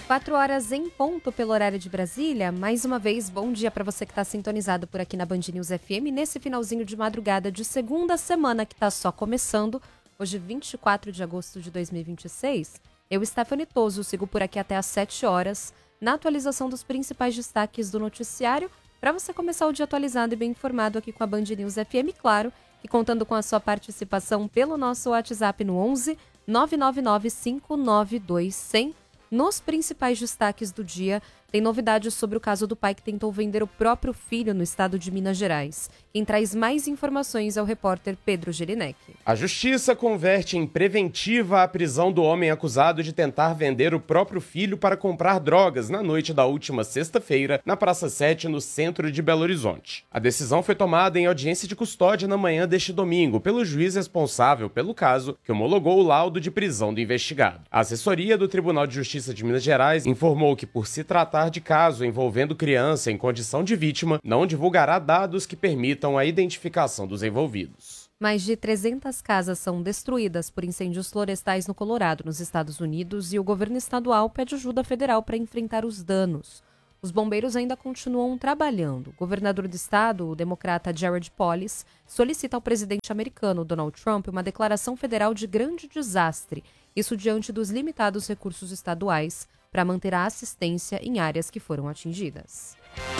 4 horas em ponto pelo horário de Brasília. Mais uma vez, bom dia para você que está sintonizado por aqui na Band News FM, nesse finalzinho de madrugada de segunda semana que está só começando, hoje 24 de agosto de 2026. Eu, Stephanie Toso, sigo por aqui até às 7 horas, na atualização dos principais destaques do noticiário, para você começar o dia atualizado e bem informado aqui com a Band News FM, claro, e contando com a sua participação pelo nosso WhatsApp no 11 999 592 100. Nos principais destaques do dia, tem novidades sobre o caso do pai que tentou vender o próprio filho no estado de Minas Gerais. Quem traz mais informações é o repórter Pedro Gelinek. A justiça converte em preventiva a prisão do homem acusado de tentar vender o próprio filho para comprar drogas na noite da última sexta-feira, na Praça 7, no centro de Belo Horizonte. A decisão foi tomada em audiência de custódia na manhã deste domingo pelo juiz responsável pelo caso, que homologou o laudo de prisão do investigado. A assessoria do Tribunal de Justiça de Minas Gerais informou que, por se tratar de caso envolvendo criança em condição de vítima, não divulgará dados que permitam a identificação dos envolvidos. Mais de 300 casas são destruídas por incêndios florestais no Colorado, nos Estados Unidos, e o governo estadual pede ajuda federal para enfrentar os danos. Os bombeiros ainda continuam trabalhando. O governador do estado, o democrata Jared Polis, solicita ao presidente americano Donald Trump uma declaração federal de grande desastre, isso diante dos limitados recursos estaduais para manter a assistência em áreas que foram atingidas.